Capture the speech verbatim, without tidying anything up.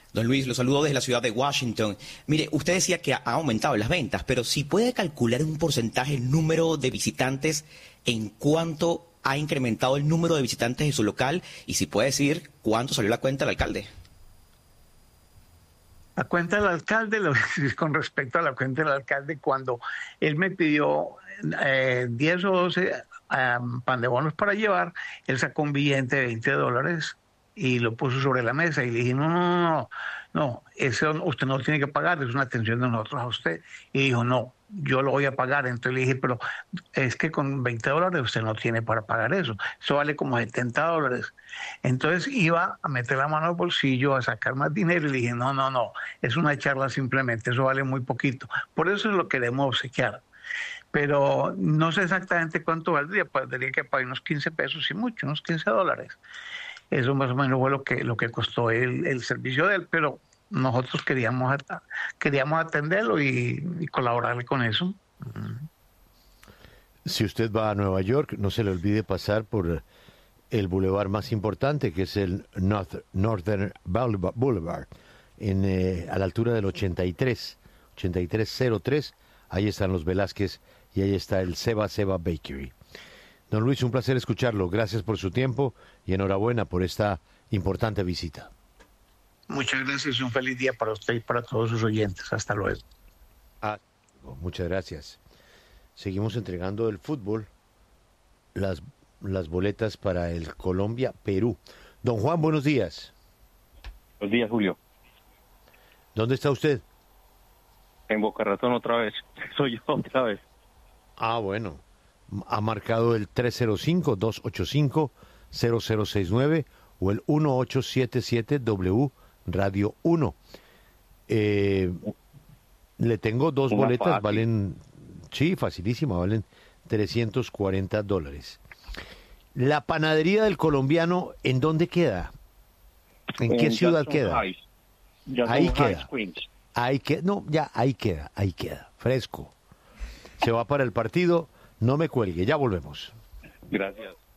Don Luis, lo saludo desde la ciudad de Washington. Mire, usted decía que ha aumentado las ventas, pero si puede calcular un porcentaje, el número de visitantes, en cuánto ha incrementado el número de visitantes en su local, y si puede decir cuánto salió la cuenta del alcalde. La cuenta del alcalde, lo, con respecto a la cuenta del alcalde, cuando él me pidió eh, diez o doce um, pan de bonos para llevar, él sacó un billete de veinte dólares y lo puso sobre la mesa y le dije, no, no, no, no, no, eso usted no lo tiene que pagar, es una atención de nosotros a usted. Y dijo, no, yo lo voy a pagar. Entonces le dije, pero es que con veinte dólares usted no tiene para pagar eso, eso vale como setenta dólares. Entonces iba a meter la mano al bolsillo, a sacar más dinero y le dije, no, no, no, es una charla simplemente, eso vale muy poquito. Por eso lo queremos obsequiar. Pero no sé exactamente cuánto valdría, pues tendría que pagar unos quince pesos y mucho, unos quince dólares. Eso más o menos fue lo que, lo que costó el, el servicio de él, pero nosotros queríamos, queríamos atenderlo y, y colaborarle con eso. Si usted va a Nueva York, no se le olvide pasar por el bulevar más importante, que es el North, Northern Boulevard, en, eh, a la altura del ochenta y tres, ochenta y tres cero tres. Ahí están los Velázquez y ahí está el Seba Seba Bakery. Don Luis, un placer escucharlo. Gracias por su tiempo y enhorabuena por esta importante visita. Muchas gracias. Un feliz día para usted y para todos sus oyentes. Hasta luego. Ah, muchas gracias. Seguimos entregando el fútbol, las, las boletas para el Colombia-Perú. Don Juan, buenos días. Buenos días, Julio. ¿Dónde está usted? En Boca Ratón otra vez. Soy yo otra vez. Ah, bueno. Ha marcado el tres cero cinco, dos ocho cinco, cero cero seis nueve o el uno ocho siete siete W Radio uno. Eh, le tengo dos Una boletas, fácil. Valen, sí, facilísima, valen trescientos cuarenta dólares. La panadería del colombiano, ¿en dónde queda? ¿En, ¿En qué ciudad Jackson queda? High. Jackson ahí High queda. Queens. Ahí queda. No, ya, ahí queda, ahí queda. Fresco. Se va para el partido. No me cuelgue, ya volvemos. Gracias.